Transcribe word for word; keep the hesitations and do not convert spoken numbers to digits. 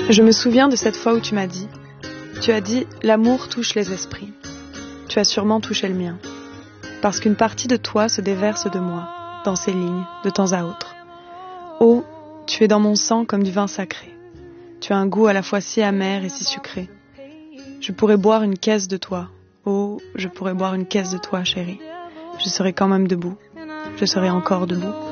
Je me souviens de cette fois où tu m'as dit, tu as dit « l'amour touche les esprits ». Tu as sûrement touché le mien. Parce qu'une partie de toi se déverse de moi, dans ces lignes, de temps à autre. Oh, tu es dans mon sang comme du vin sacré. Tu as un goût à la fois si amer et si sucré. Je pourrais boire une caisse de toi. Oh, je pourrais boire une caisse de toi, chérie. Je serai quand même debout. Je serai encore debout.